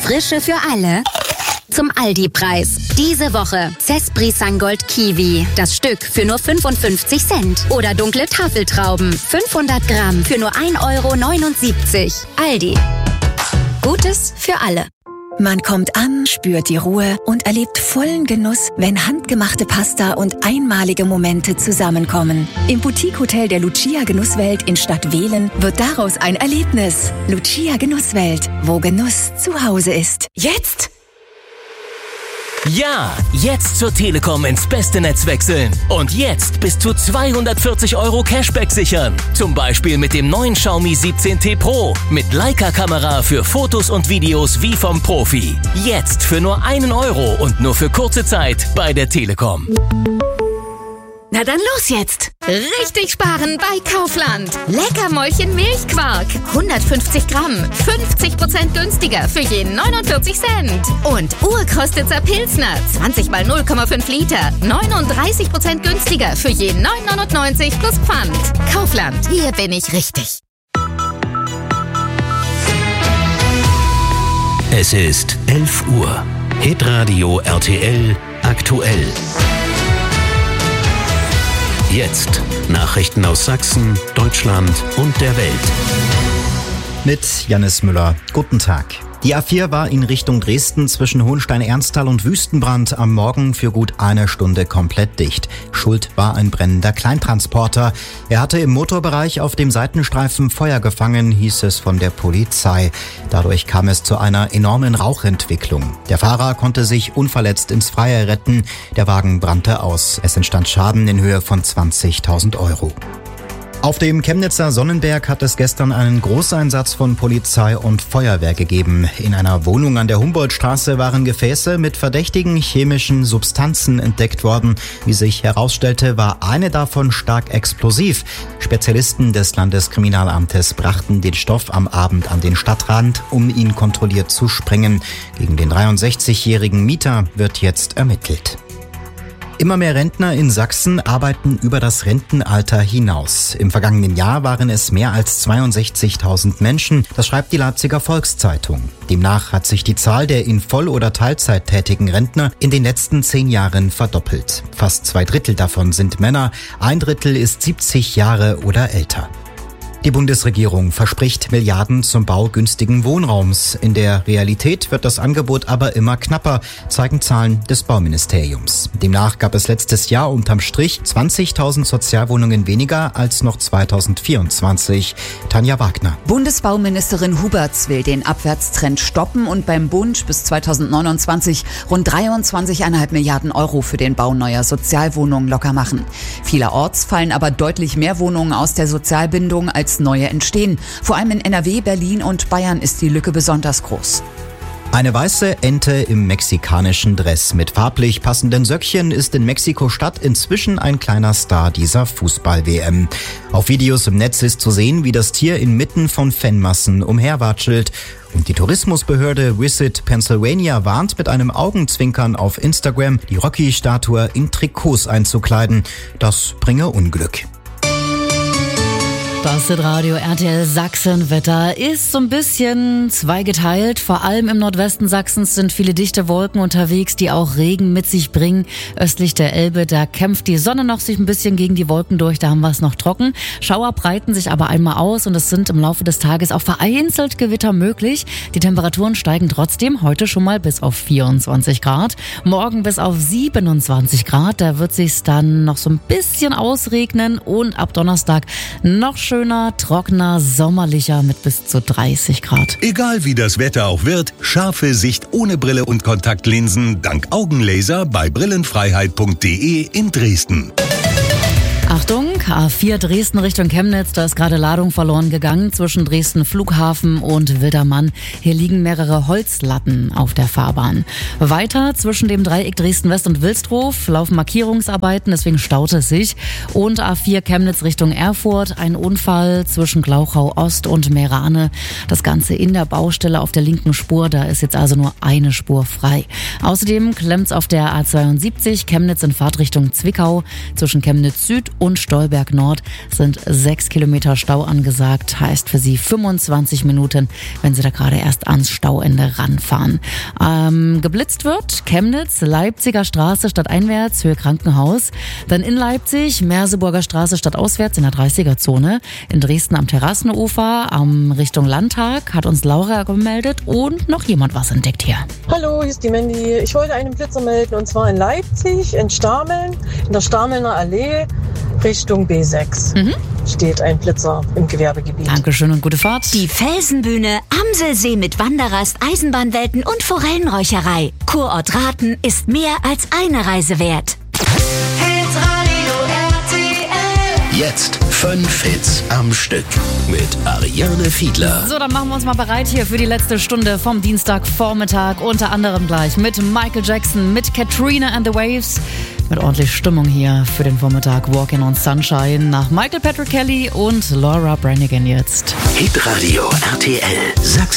Frische für alle zum Aldi-Preis. Diese Woche Cespri Sangold Kiwi. Das Stück für nur 55 Cent. Oder dunkle Tafeltrauben. 500 Gramm für nur 1,79 €. Aldi. Gutes für alle. Man kommt an, spürt die Ruhe und erlebt vollen Genuss, wenn handgemachte Pasta und einmalige Momente zusammenkommen. Im Boutique-Hotel der Lucia Genusswelt in Stadt Wehlen wird daraus ein Erlebnis. Lucia Genusswelt, wo Genuss zu Hause ist. Jetzt? Ja, jetzt zur Telekom ins beste Netz wechseln. Und jetzt bis zu 240 € Cashback sichern. Zum Beispiel mit dem neuen Xiaomi 17T Pro. Mit Leica-Kamera für Fotos und Videos wie vom Profi. Jetzt für nur 1 € und nur für kurze Zeit bei der Telekom. Na dann los jetzt! Richtig sparen bei Kaufland. Leckermäulchen Milchquark. 150 Gramm. 50% günstiger für jeden 49 Cent. Und Urkrostitzer Pilsner. 20 mal 0,5 Liter. 39% günstiger für jeden 9,99 plus Pfand. Kaufland. Hier bin ich richtig. Es ist 11 Uhr. Hitradio RTL aktuell. Jetzt Nachrichten aus Sachsen, Deutschland und der Welt. Mit Jannis Müller. Guten Tag. Die A4 war in Richtung Dresden zwischen Hohenstein-Ernsthal und Wüstenbrand am Morgen für gut 1 Stunde komplett dicht. Schuld war ein brennender Kleintransporter. Er hatte im Motorbereich auf dem Seitenstreifen Feuer gefangen, hieß es von der Polizei. Dadurch kam es zu einer enormen Rauchentwicklung. Der Fahrer konnte sich unverletzt ins Freie retten. Der Wagen brannte aus. Es entstand Schaden in Höhe von 20.000 €. Auf dem Chemnitzer Sonnenberg hat es gestern einen Großeinsatz von Polizei und Feuerwehr gegeben. In einer Wohnung an der Humboldtstraße waren Gefäße mit verdächtigen chemischen Substanzen entdeckt worden. Wie sich herausstellte, war eine davon stark explosiv. Spezialisten des Landeskriminalamtes brachten den Stoff am Abend an den Stadtrand, um ihn kontrolliert zu sprengen. Gegen den 63-jährigen Mieter wird jetzt ermittelt. Immer mehr Rentner in Sachsen arbeiten über das Rentenalter hinaus. Im vergangenen Jahr waren es mehr als 62.000 Menschen. Das schreibt die Leipziger Volkszeitung. Demnach hat sich die Zahl der in Voll- oder Teilzeit tätigen Rentner in den letzten 10 Jahren verdoppelt. Fast 2/3 davon sind Männer, 1/3 ist 70 Jahre oder älter. Die Bundesregierung verspricht Milliarden zum Bau günstigen Wohnraums. In der Realität wird das Angebot aber immer knapper, zeigen Zahlen des Bauministeriums. Demnach gab es letztes Jahr unterm Strich 20.000 Sozialwohnungen weniger als noch 2024. Tanja Wagner. Bundesbauministerin Huberts will den Abwärtstrend stoppen und beim Bund bis 2029 rund 23,5 Milliarden € für den Bau neuer Sozialwohnungen locker machen. Vielerorts fallen aber deutlich mehr Wohnungen aus der Sozialbindung als neue entstehen. Vor allem in NRW, Berlin und Bayern ist die Lücke besonders groß. Eine weiße Ente im mexikanischen Dress mit farblich passenden Söckchen ist in Mexiko-Stadt inzwischen ein kleiner Star dieser Fußball-WM. Auf Videos im Netz ist zu sehen, wie das Tier inmitten von Fanmassen umherwatschelt. Und die Tourismusbehörde Visit Pennsylvania warnt mit einem Augenzwinkern auf Instagram, die Rocky-Statue in Trikots einzukleiden. Das bringe Unglück. Das Radio RTL Sachsen-Wetter ist so ein bisschen zweigeteilt. Vor allem im Nordwesten Sachsens sind viele dichte Wolken unterwegs, die auch Regen mit sich bringen. Östlich der Elbe, da kämpft die Sonne noch sich ein bisschen gegen die Wolken durch. Da haben wir es noch trocken. Schauer breiten sich aber einmal aus und es sind im Laufe des Tages auch vereinzelt Gewitter möglich. Die Temperaturen steigen trotzdem heute schon mal bis auf 24 Grad. Morgen bis auf 27 Grad. Da wird sich's dann noch so ein bisschen ausregnen und ab Donnerstag noch schöner, trockener, sommerlicher mit bis zu 30 Grad. Egal wie das Wetter auch wird, scharfe Sicht ohne Brille und Kontaktlinsen dank Augenlaser bei brillenfreiheit.de in Dresden. Achtung, A4 Dresden Richtung Chemnitz, da ist gerade Ladung verloren gegangen zwischen Dresden Flughafen und Wildermann. Hier liegen mehrere Holzlatten auf der Fahrbahn. Weiter zwischen dem Dreieck Dresden West und Wilsdruf laufen Markierungsarbeiten, deswegen staut es sich. Und A4 Chemnitz Richtung Erfurt, ein Unfall zwischen Glauchau Ost und Meerane. Das Ganze in der Baustelle auf der linken Spur, da ist jetzt also nur eine Spur frei. Außerdem klemmt's auf der A72 Chemnitz in Fahrtrichtung Zwickau zwischen Chemnitz Süd und Stolberg Schöneberg Nord sind 6 Kilometer Stau angesagt. Heißt für Sie 25 Minuten, wenn Sie da gerade erst ans Stauende ranfahren. Geblitzt wird Chemnitz, Leipziger Straße stadteinwärts, Höhe Krankenhaus. Dann in Leipzig, Merseburger Straße stadtauswärts in der 30er-Zone. In Dresden am Terrassenufer, Richtung Landtag, hat uns Laura gemeldet und noch jemand was entdeckt hier. Hallo, hier ist die Mandy. Ich wollte einen Blitzer melden und zwar in Leipzig, in Stameln, in der Stamelner Allee, Richtung B6. Steht ein Blitzer im Gewerbegebiet. Dankeschön und gute Fahrt. Die Felsenbühne, Amselsee mit Wanderrast, Eisenbahnwelten und Forellenräucherei. Kurort Rathen ist mehr als eine Reise wert. Jetzt 5 Hits am Stück mit Ariane Fiedler. So, dann machen wir uns mal bereit hier für die letzte Stunde vom Dienstagvormittag. Unter anderem gleich mit Michael Jackson, mit Katrina and the Waves. Mit ordentlich Stimmung hier für den Vormittag. Walking on Sunshine nach Michael Patrick Kelly und Laura Branigan jetzt. Hitradio RTL Sachsen.